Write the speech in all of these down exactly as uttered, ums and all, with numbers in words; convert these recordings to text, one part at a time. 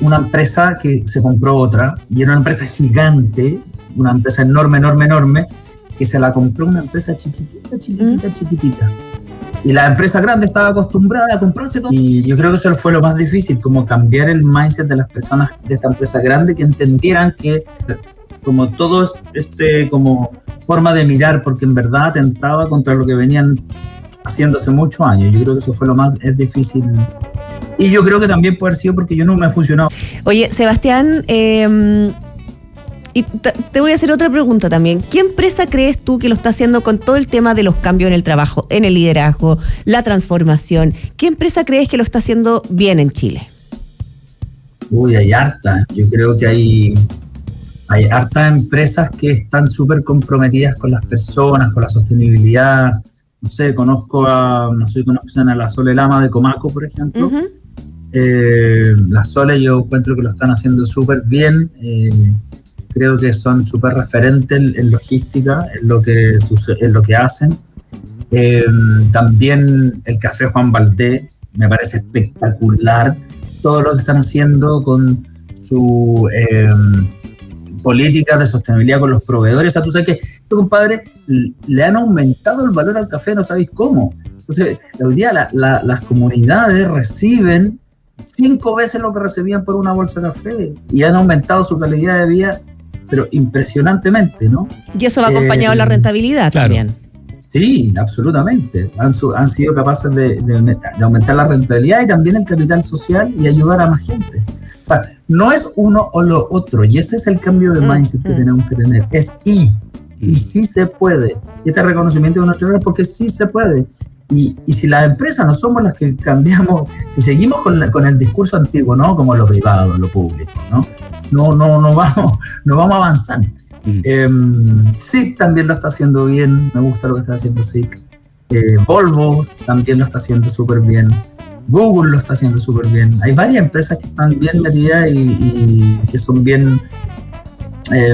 una empresa que se compró otra, y era una empresa gigante, una empresa enorme, enorme, enorme, que se la compró una empresa chiquitita, chiquitita, mm. chiquitita. Y la empresa grande estaba acostumbrada a comprarse todo. Y yo creo que eso fue lo más difícil, como cambiar el mindset de las personas de esta empresa grande, que entendieran que como todo este como forma de mirar, porque en verdad atentaba contra lo que venían haciendo hace muchos años. Yo creo que eso fue lo más es difícil. Y yo creo que también puede haber sido porque yo no me he funcionado. Oye, Sebastián, eh, y t- te voy a hacer otra pregunta también. ¿Qué empresa crees tú que lo está haciendo con todo el tema de los cambios en el trabajo, en el liderazgo, la transformación? ¿Qué empresa crees que lo está haciendo bien en Chile? Uy, hay harta. Yo creo que hay, hay hartas empresas que están súper comprometidas con las personas, con la sostenibilidad. No sé, conozco a, no sé, conocen a la Sole Lama de Comaco, por ejemplo. Uh-huh. Eh, la Sole yo encuentro que lo están haciendo súper bien. Eh, creo que son súper referentes en, en logística, en lo que, en lo que hacen. Eh, también el Café Juan Valdez, me parece espectacular todo lo que están haciendo con su eh, política de sostenibilidad con los proveedores. O sea, tú sabes que este compadre le han aumentado el valor al café, no sabéis cómo. Entonces, hoy día la, la, las comunidades reciben cinco veces lo que recibían por una bolsa de café y han aumentado su calidad de vida, pero impresionantemente, ¿no? Y eso va acompañado de eh, la rentabilidad, claro. También. Sí, absolutamente. Han, han sido capaces de, de, de aumentar la rentabilidad y también el capital social y ayudar a más gente. O sea, no es uno o lo otro, y ese es el cambio de mindset mm, que mm. tenemos que tener. Es y, y sí se puede. Y este reconocimiento de nuestra vida, porque sí se puede. Y, y si las empresas no somos las que cambiamos, si seguimos con, la, con el discurso antiguo, ¿no? Como lo privado, lo público, ¿no? No, no, no vamos, no vamos a avanzar. Mm. Eh, S I C también lo está haciendo bien, me gusta lo que está haciendo S I C. Eh, Volvo también lo está haciendo súper bien. Google lo está haciendo súper bien. Hay varias empresas que están bien metidas y, y que son bien eh,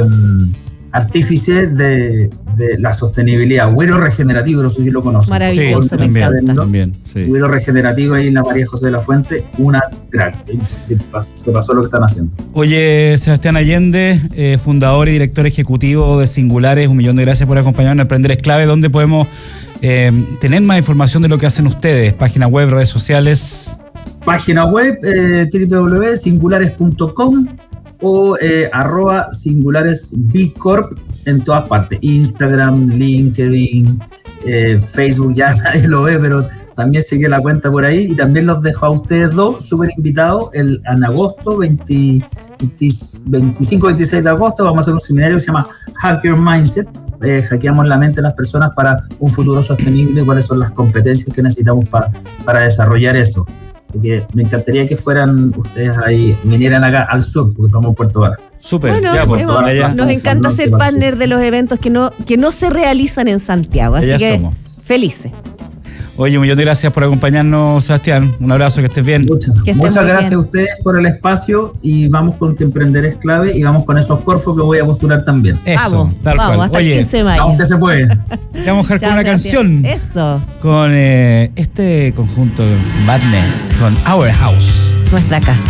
artífices de, de la sostenibilidad. Huiro Regenerativo, no sé si lo conocen. Maravilloso, sí, me también, encanta. También, sí. Huiro Regenerativo ahí en la María José de la Fuente, una crack. Se pasó, se pasó lo que están haciendo. Oye, Sebastián Allende, eh, fundador y director ejecutivo de Singulares, un millón de gracias por acompañarnos en Emprender es Clave. ¿Dónde podemos eh, tener más información de lo que hacen ustedes? Página web, redes sociales. Página web, eh, doble u doble u doble u punto singulares punto com o eh, arroba Singulares B Corp en todas partes. Instagram, LinkedIn, eh, Facebook, ya nadie lo ve, pero también sigue la cuenta por ahí. Y también los dejo a ustedes dos súper invitados el, en agosto, veinte, veinte, veinticinco veintiséis de agosto, vamos a hacer un seminario que se llama Hack Your Mindset. Eh, hackeamos la mente de las personas para un futuro sostenible y cuáles son las competencias que necesitamos para, para desarrollar eso. Así que me encantaría que fueran ustedes ahí, vinieran acá al sur, porque estamos en Puerto Vara. Súper, bueno, ya, pues, Puerto Vara, nos encanta ser partner de los eventos que no, que no se realizan en Santiago, así allá que somos. Felices. Oye, un millón de gracias por acompañarnos, Sebastián. Un abrazo, que estés bien. Muchas, muchas gracias bien. A ustedes por el espacio y vamos con que Emprender es Clave y vamos con esos corfos que voy a postular también. Eso, vamos, tal vamos, cual. hasta Oye, el quince de mayo. Aunque se puede. Vamos a dejar con una canción. Eso. Con eh, este conjunto Madness, con Our House. Nuestra casa.